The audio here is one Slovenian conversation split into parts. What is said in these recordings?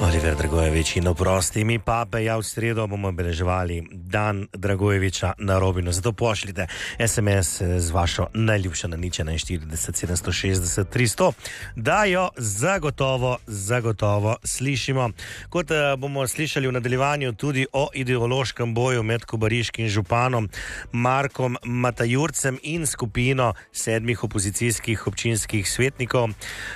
Oliver Dragojevič in oprosti mi pape, ja v sredo bomo obeleževali dan Dragojeviča na Robinu. Zato pošljite SMS z vašo najljubšo na nič 41 760 300, da jo zagotovo slišimo. Kot bomo slišali v nadaljevanju tudi o ideološkem boju med kobariškim županom Markom Matajurcem in skupino 7 opozicijskih občinskih svetnikov.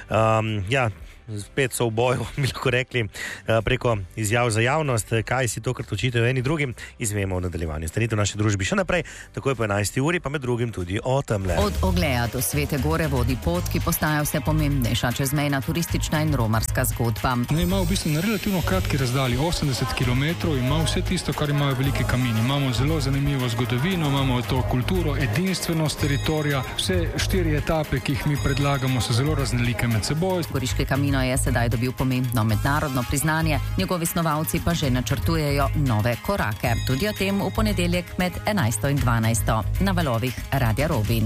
Spet so v boju, bi lahko rekli, preko izjav za javnost. Kaj si tokrat očitajo eni drugim, izvemo v nadaljevanju. Stanite v naši družbi še naprej, takoj po 11. uri, pa med drugim tudi o temle. Od Ogleja do Svete Gore vodi pot, ki postaja vse pomembnejša, čezmejna turistična in romarska zgodba. Ima v bistvu na relativno kratki razdalji 80 km, ima vse tisto, kar imajo veliki kamini. Imamo zelo zanimivo zgodovino, imamo to kulturo, edinstvenost teritorija. Vse 4 etape, ki jih mi predlagamo, so zelo raznolike med seboj. Goriški Camino je sedaj dobil pomembno mednarodno priznanje, njegovi snovalci pa že načrtujejo nove korake. Tudi o tem v ponedeljek med 11. in 12. na valovih Radia Robin.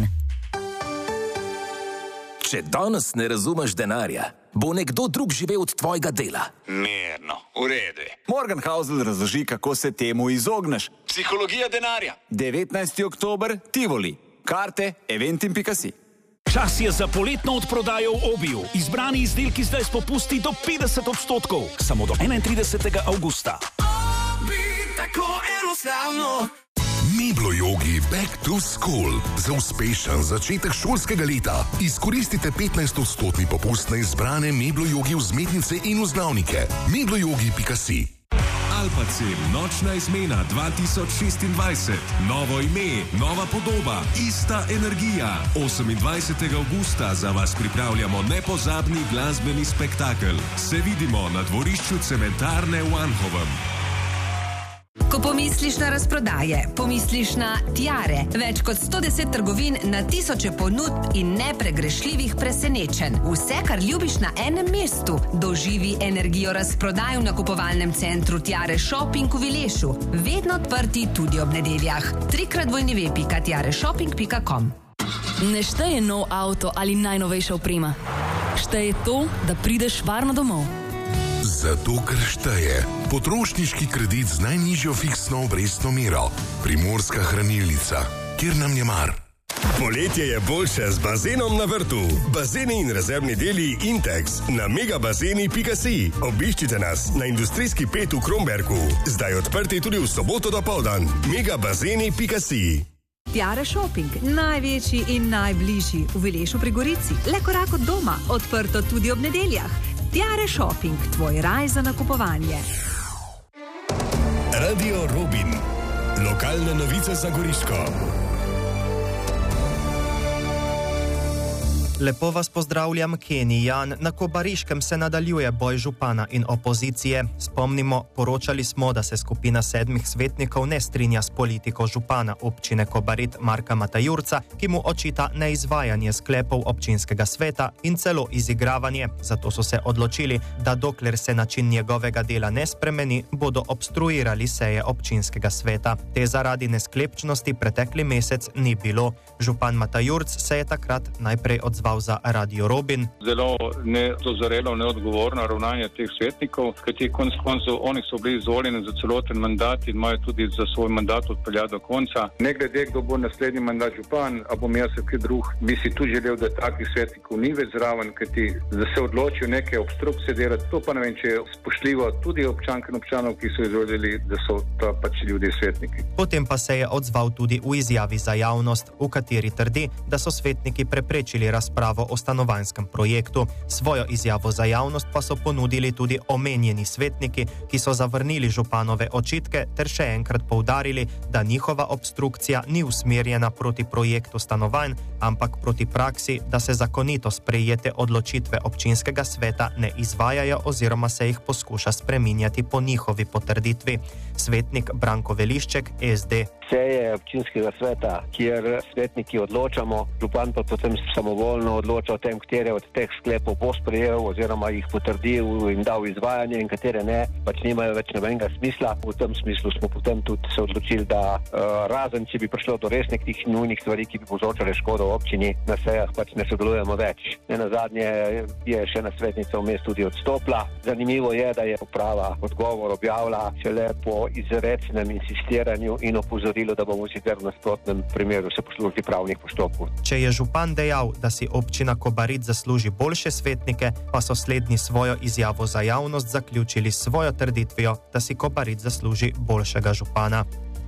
Če danes ne razumeš denarja, bo nekdo drug živel od tvojega dela. Mirno, v redu. Morgan Housel razloži, kako se temu izogneš. Psihologija denarja. 19. oktober, Tivoli. Karte eventim.si. Čas je za poletno odprodajo v Obiju. Izbrani izdelki zdaj s popusti do 50%. Samo do 31. avgusta. Obi, tako enostavno. Meblo Yogi Back to School. Za uspešen začetek šolskega leta izkoristite 15% popust na izbrane Meblo Yogi vzmetnice in vzglavnike. mebloyogi.si. Alpacem, nočna izmena 2026. Novo ime, nova podoba, ista energija. 28. avgusta za vas pripravljamo nepozabni glasbeni spektakel. Se vidimo na dvorišču cementarne v Anhovem. Ko pomisliš na razprodaje, pomisliš na Tiare. Več kot 110 trgovin na tisoče ponudb in nepregrešljivih presenečenj. Vse, kar ljubiš na enem mestu. Doživi energijo razprodaj v nakupovalnem centru Tiare Shopping v Vilešu. Vedno odprti tudi ob nedeljah. 3x2.tiareshopping.com. Ne šteje nov avto ali najnovejša oprema. Šteje to, da prideš varno domov. Zato, ker šteje potrošniški kredit z najnižjo fiksno obrestno mero. Primorska hranilnica, kjer nam je mar. Poletje je boljše z bazenom na vrtu. Bazeni in rezervni deli Intex na megabazeni.si. Obiščite nas na industrijski 5 v Kromberku. Zdaj odprti tudi v soboto dopoldan. megabazeni.si. Tiare Shopping, največji in najbližji v Vilešu pri Gorici. Le korak od doma, odprto tudi ob nedeljah. Tiare Shopping, tvoj raj za nakupovanje. Radio Robin. Lokalne novice za Goriško. Lepo vas pozdravljam, Kenny Jan. Na Kobariškem se nadaljuje boj župana in opozicije. Spomnimo, poročali smo, da se skupina 7 svetnikov ne strinja s politiko župana občine Kobarid Marka Matajurca, ki mu očita neizvajanje sklepov občinskega sveta in celo izigravanje. Zato so se odločili, da dokler se način njegovega dela ne spremeni, bodo obstruirali seje občinskega sveta. Te zaradi nesklepčnosti pretekli mesec ni bilo. Župan Matajurc se je takrat najprej odzval za Radio Robin. Zelo nedozorelo, neodgovorno ravnanje teh svetnikov, kajti konec koncev oni so bili izvoljeni za celoten mandat in imajo tudi za svoj mandat odpeljati do konca. Ne glede, kdo bo naslednji mandat župan, a bom jaz kaj drug, bi si tu želel, da takih svetnikov ni več zraven, kajti da se odločijo neke obstrukcije delati, to pa ne vem, če je spoštljivo tudi občank in občanov, ki so izvolili, da so to pač ljudje svetniki. Potem pa se je odzval tudi v izjavi za javnost, v kateri trdi, da so svetniki preprečili razpravo o stanovanjskem projektu. Svojo izjavo za javnost pa so ponudili tudi omenjeni svetniki, ki so zavrnili županove očitke ter še enkrat poudarili, da njihova obstrukcija ni usmerjena proti projektu stanovanj, ampak proti praksi, da se zakonito sprejete odločitve občinskega sveta ne izvajajo oziroma se jih poskuša spreminjati po njihovi potrditvi. Svetnik Branko Velišček, SD. Seje občinskega sveta, kjer svetniki odločamo, župan pa potem samovoljno samovoljno odloča o tem, katere od teh sklepov bo sprejel oziroma jih potrdil in dal izvajanje in katere ne, pač nimajo več nobenega smisla. V tem smislu smo potem tudi se odločili, da razen, če bi prišlo do resnih tih nujnih stvari, ki bi povzročale škodo občini, na sejah pač ne sodelujemo več. Nenazadnje je še ena svetnica vmes tudi odstopila. Zanimivo je, da je uprava odgovor objavila šele po izrecnem insistiranju in opozorilu, da bomo sicer v nasprotnem primeru se poslužili pravnih postopkov. Če je župan dejal, da si občina Kobarid zasluži boljše svetnike, pa so slednji svojo izjavo za javnost zaključili s svojo trditvijo, da si Kobarid zasluži boljšega župana.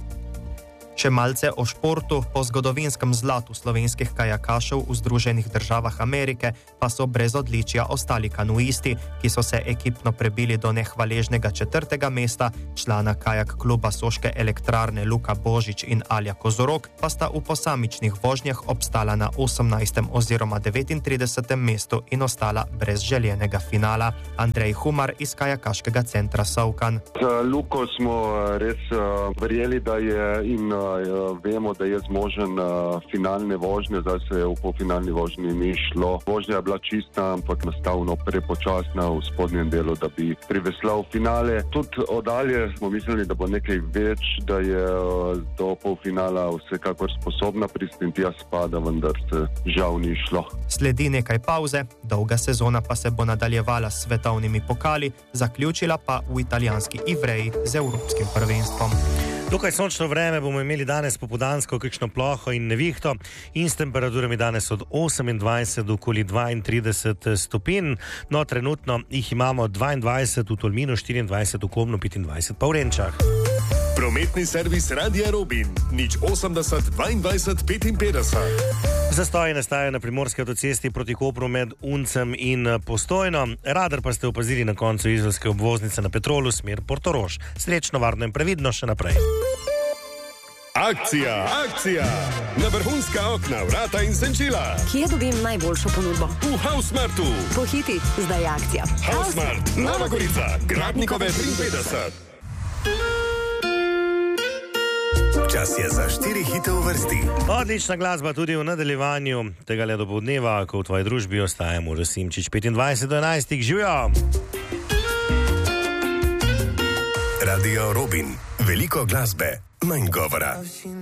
Še malce o športu. Po zgodovinskem zlatu slovenskih kajakašev v Združenih državah Amerike pa so brez odličja ostali kanuisti, ki so se ekipno prebili do nehvaležnega 4. mesta, člana kajak kluba Soške elektrarne Luka Božič in Alja Kozorog pa sta v posamičnih vožnjah obstala na 18. oziroma 39. mestu in ostala brez željenega finala. Andrej Humar iz kajakaškega centra Sovkan. Z Luko smo res verjeli, da je in vemo, da je zmožen finalne vožnje, zdaj se je v polfinalni vožnji ni šlo. Vožnja je bila čista, ampak nastavno prepočasna v spodnjem delu, da bi priveslal finale. Tudi odalje smo mislili, da bo nekaj več, da je do polfinala vsekakor sposobna pristintija spada, vendar se žal ni šlo. Sledi nekaj pauze, dolga sezona pa se bo nadaljevala s svetovnimi pokali, zaključila pa v italijanski Ivreji z evropskim prvenstvom. Dokaj sončno vreme bomo imeli danes popoldansko, kakšno ploho in nevihto in s temperaturami danes od 28 do okoli 32 stopinj. No, trenutno jih imamo 22 v Tolminu, 24 v Komnu, 25 pa v Renčah. Prometni servis Radia Robin, 080 22 55. Zastoji nastajajo na primorski avtocesti proti Kopru med Uncem in Postojno. Radar pa ste opazili na koncu izolske obvoznice na Petrolu, smer Portorož. Srečno, varno in previdno še naprej. Akcija, akcija! Na vrhunska okna, vrata in senčila. Kje dobim najboljšo ponudbo? V Housemartu. Pohiti, zdaj je akcija. Housemart, Nova Gorica, Gradnikove 53. Čas je za 4 hite v vrsti. Odlična glasba tudi v nadaljevanju tega dopoldneva, ko v tvoji družbi ostajamo v Simčič 25 do 11. Živijo! Radio Robin. Veliko glasbe, manj govora.